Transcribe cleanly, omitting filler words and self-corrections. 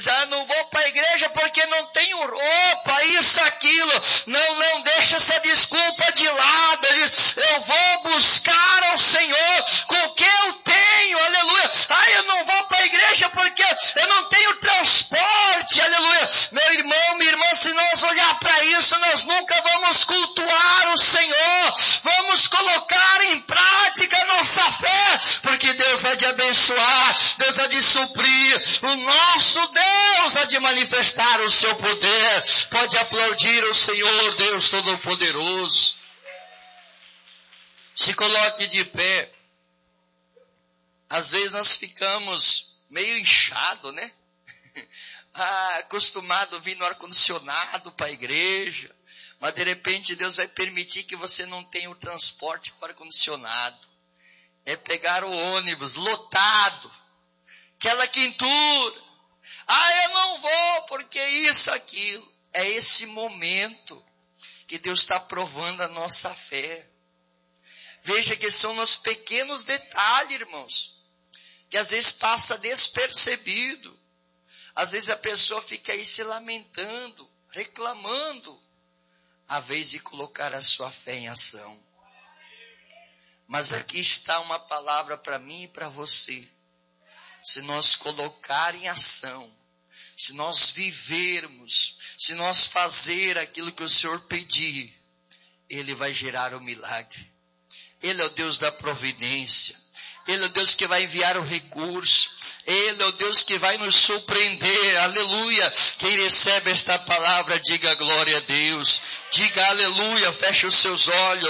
não vou para a igreja porque não tenho roupa, isso, aquilo. Não, deixa essa desculpa de lado. Ele diz, eu vou buscar ao Senhor com o que eu tenho, aleluia. Eu não vou para a igreja porque eu não tenho transporte, aleluia. Meu irmão, minha irmã, se nós olhar para isso, nós nunca vamos cultuar o Senhor. Vamos colocar em prática a nossa fé, porque Deus há de abençoar, Deus há de suprir, o nosso Deus há de manifestar o seu poder. Pode aplaudir o Senhor, Deus Todo-Poderoso. Se coloque de pé. Às vezes nós ficamos meio inchado, né? Acostumado a vir no ar-condicionado para a igreja, mas de repente Deus vai permitir que você não tenha o transporte para o ar-condicionado. É pegar o ônibus lotado, aquela quentura. Eu não vou porque isso, aquilo. É esse momento que Deus está provando a nossa fé. Veja que são nos pequenos detalhes, irmãos, que às vezes passa despercebido. Às vezes a pessoa fica aí se lamentando, reclamando, à vez de colocar a sua fé em ação. Mas aqui está uma palavra para mim e para você. Se nós colocar em ação, se nós vivermos, se nós fazer aquilo que o Senhor pedir, Ele vai gerar o milagre. Ele é o Deus da providência. Ele é o Deus que vai enviar o recurso. Ele é o Deus que vai nos surpreender. Aleluia. Quem recebe esta palavra, diga glória a Deus. Diga aleluia. Feche os seus olhos.